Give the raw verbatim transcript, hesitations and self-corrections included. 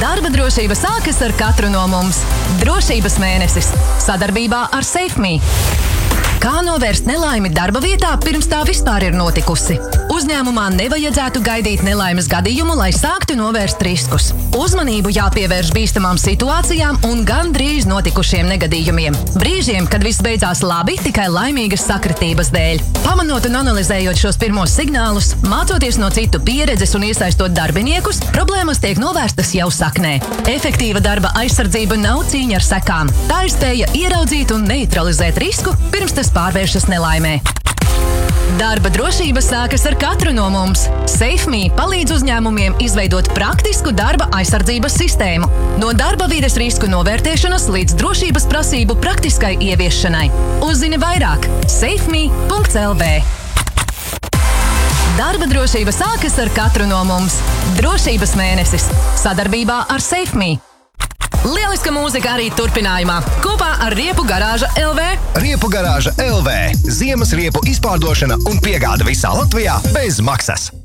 Darba drošība sākas ar katru no mums. Drošības mēnesis sadarbībā ar SafeMe. Kā novērst nelaimi darba vietā, pirms tā vispār ir notikusi? Uzņēmumā nevajadzētu gaidīt nelaimes gadījumu, lai sāktu novērst riskus. Uzmanību jāpievērš bīstamām situācijām un gandrīz notikušiem negadījumiem. Brīžiem, kad viss beidzās labi, tikai laimīgas sakritības dēļ. Pamanot un analizējot šos pirmos signālus, mācoties no citu pieredzes un iesaistot darbiniekus, problēmas tiek novērstas jau saknē. Efektīva darba aizsardzība nav cīņa ar sekām. Tā ir spēja ieraudzīt un neutralizēt risku, pirms tas pārvēršas nelaimē. Darba drošība sākas ar katru no mums. SafeMe palīdz uzņēmumiem izveidot praktisku darba aizsardzības sistēmu. No darba vides risku novērtēšanas līdz drošības prasību praktiskai ieviešanai. Uzzini vairāk safeme punkts l v. Darba drošība sākas ar katru no mums. Drošības mēnesis sadarbībā ar SafeMe. Lieliska mūzika arī turpinājumā. Kopā ar Riepu garāža L V. Riepu garāža L V. Ziemas riepu izpārdošana un piegāde visā Latvijā bez maksas.